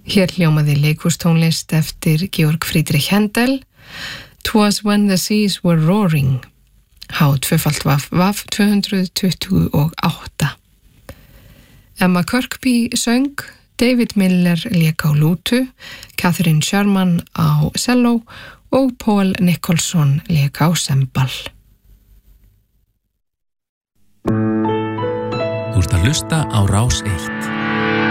Hér hljómaði leikhústónlist eftir Georg Friedrich Händel, 'Twas when the seas were roaring, H2VAF 228. Emma Kirkby söng, David Miller lék á lútu, Catherine Sherman á selló og Paul Nicholson lék á sembal. Þú ert að hlusta á Rás 1.